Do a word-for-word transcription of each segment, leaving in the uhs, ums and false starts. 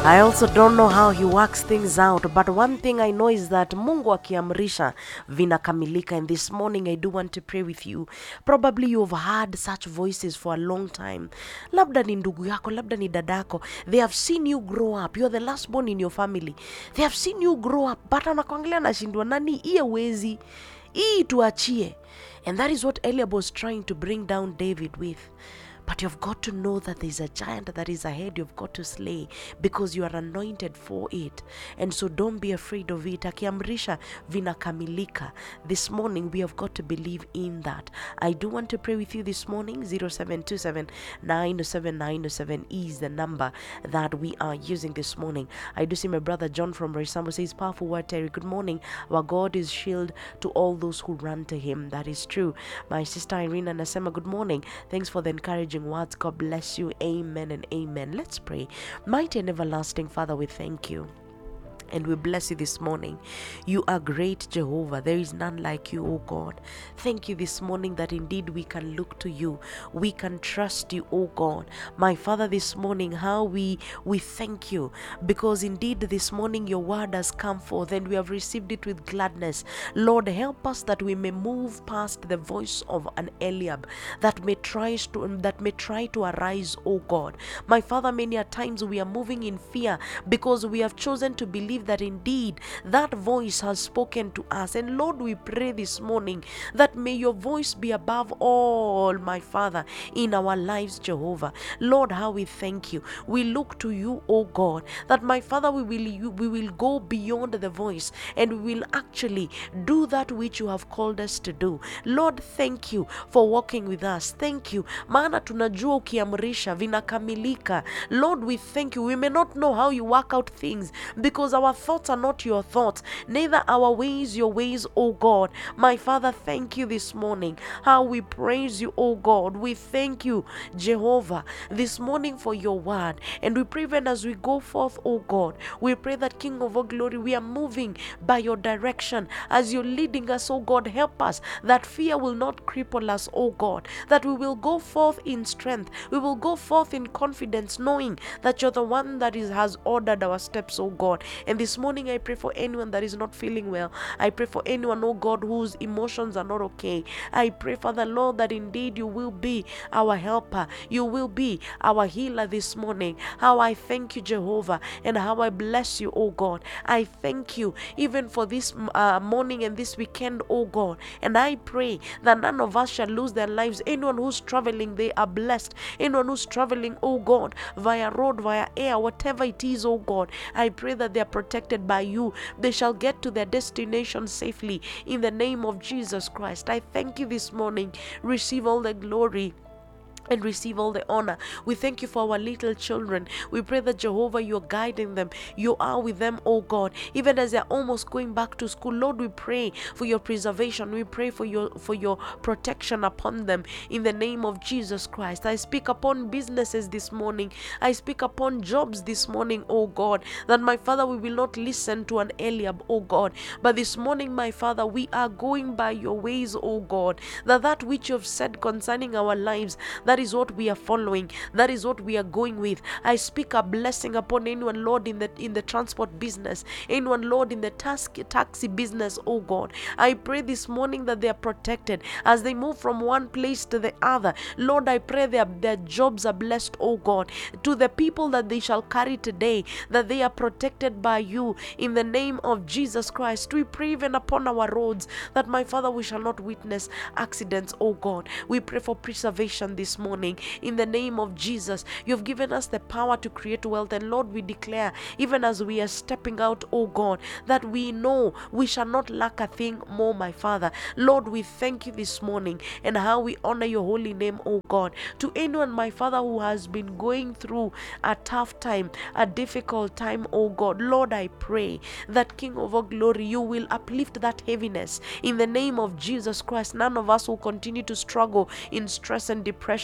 I also don't know how he works things out, but one thing I know is that Mungu akiamrisha vinakamilika. And this morning I do want to pray with you. Probably you've heard such voices for a long time. Labda ni ndugu yako, labda ni dadako. They have seen you grow up. You're the last born in your family. They have seen you grow up. But anakuangalia anashindwa, nani iye wezi, hii tuachie. And that is what Eliab was trying to bring down David with. But you've got to know that there's a giant that is ahead you've got to slay, because you are anointed for it. And so don't be afraid of it. Akiamrisha vinakamilika. This morning we have got to believe in that. I do want to pray with you this morning. zero seven two seven nine zero seven nine zero seven is the number that we are using this morning. I do see my brother John from Roysambu says, powerful word, Terry. Good morning. Our God is shield to all those who run to him. That is true. My sister Irina Nasema, good morning. Thanks for the encouraging words. God bless you. Amen and amen. Let's pray. Mighty and everlasting Father, we thank you and we bless you this morning. You are great, Jehovah. There is none like you, O God. Thank you this morning that indeed we can look to you. We can trust you, O God. My Father, this morning, how we we thank you, because indeed this morning your word has come forth and we have received it with gladness. Lord, help us that we may move past the voice of an Eliab that may try to that may try to arise, O God. My Father, many a times we are moving in fear because we have chosen to believe that indeed that voice has spoken to us. And Lord, we pray this morning that may your voice be above all, my Father, in our lives, Jehovah. Lord, how we thank you. We look to you, O God, that my Father, we will we will go beyond the voice and we will actually do that which you have called us to do. Lord, thank you for walking with us. Thank you, maana tunajua ukiamrisha vinakamilika. Lord, we thank you. We may not know how you work out things because our thoughts are not your thoughts, neither our ways your ways, O God. My Father, thank you this morning. How we praise you, O God. We thank you, Jehovah, this morning for your word. And we pray even as we go forth, O God, we pray that King of all glory, we are moving by your direction as you're leading us, O God. Help us that fear will not cripple us, O God, that we will go forth in strength. We will go forth in confidence, knowing that you're the one that is has ordered our steps, O God. And this morning I pray for anyone that is not feeling well. I pray for anyone, oh God, whose emotions are not okay. I pray, Father Lord, that indeed you will be our helper. You will be our healer this morning. How I thank you, Jehovah, and how I bless you, oh God. I thank you even for this uh, morning and this weekend, oh God. And I pray that none of us shall lose their lives. Anyone who's traveling, they are blessed. Anyone who's traveling, oh God, via road, via air, whatever it is, oh God, I pray that they are protected by you. They shall get to their destination safely in the name of Jesus Christ. I thank you this morning. Receive all the glory and receive all the honor. We thank you for our little children. We pray that Jehovah, you're guiding them. You are with them, oh God, even as they're almost going back to school. Lord, we pray for your preservation. We pray for your for your protection upon them in the name of Jesus Christ. I speak upon businesses this morning. I speak upon jobs this morning, oh God, that my Father, we will not listen to an Eliab, oh God, but this morning, my Father, we are going by your ways, oh God, that that which you have said concerning our lives, that is what we are following. That is what we are going with. I speak a blessing upon anyone, Lord, in the in the transport business, anyone, Lord, in the taxi taxi business, oh God. I pray this morning that they are protected as they move from one place to the other. Lord, I pray their, their jobs are blessed, oh God. To the people that they shall carry today, that they are protected by you in the name of Jesus Christ. We pray even upon our roads that, my Father, we shall not witness accidents, oh God. We pray for preservation this morning. Morning in the name of Jesus. You've given us the power to create wealth, and Lord, we declare, even as we are stepping out, oh God, that we know we shall not lack a thing more, my Father. Lord, we thank you this morning and how we honor your holy name, oh God. To anyone, my Father, who has been going through a tough time, a difficult time, oh God, Lord, I pray that, King of all glory, you will uplift that heaviness in the name of Jesus Christ. None of us will continue to struggle in stress and depression.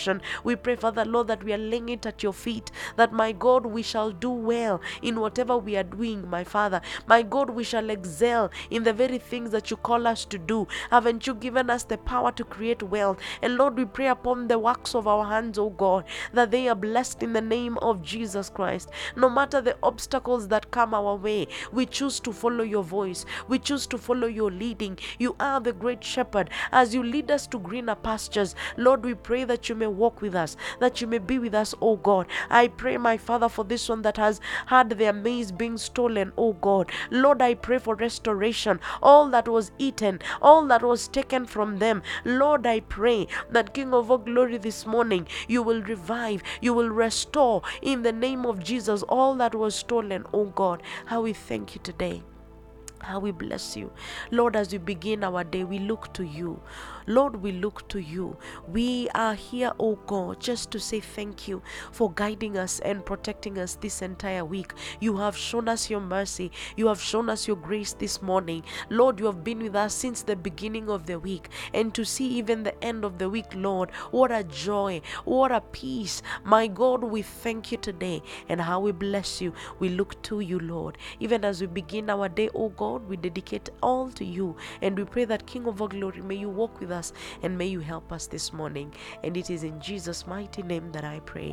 restoration. We pray, Father Lord, that we are laying it at your feet, that my God, we shall do well in whatever we are doing, my Father. My God, we shall excel in the very things that you call us to do. Haven't you given us the power to create wealth? And Lord, we pray upon the works of our hands, oh God, that they are blessed in the name of Jesus Christ. No matter the obstacles that come our way, we choose to follow your voice. We choose to follow your leading. You are the great shepherd. As you lead us to greener pastures, Lord, we pray that you may walk with us, that you may be with us, oh God. I pray, my Father, for this one that has had their maize being stolen, oh God. Lord, I pray for restoration. All that was eaten, all that was taken from them, Lord, I pray that King of all glory, this morning you will revive, you will restore in the name of Jesus all that was stolen, oh God. How we thank you today. How we bless you. Lord, as we begin our day, we look to you. Lord, we look to you. We are here, oh God, just to say thank you for guiding us and protecting us this entire week. You have shown us your mercy. You have shown us your grace this morning. Lord, you have been with us since the beginning of the week. And to see even the end of the week, Lord, what a joy, what a peace. My God, we thank you today and how we bless you. We look to you, Lord. Even as we begin our day, oh God, we dedicate all to you. And we pray that King of all glory, may you walk with us and may you help us this morning. And it is in Jesus' mighty name that I pray.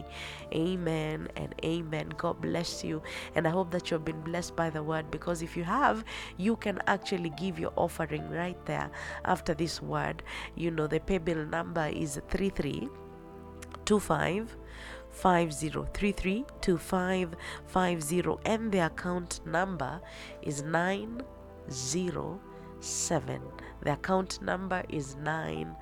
Amen and amen. God bless you. And I hope that you've been blessed by the word, because if you have, you can actually give your offering right there after this word. You know, the pay bill number is three three two five five zero three three two five five zero, and the account number is nine zero seven. The account number is nine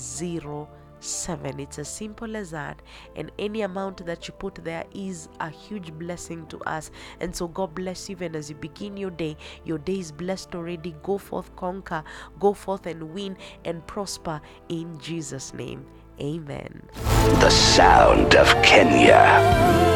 zero seven. It's as simple as that, and any amount that you put there is a huge blessing to us. And so God bless you. Even as you begin your day, your day is blessed already. Go forth, conquer, go forth and win and prosper in Jesus' name. Amen. The sound of Kenya.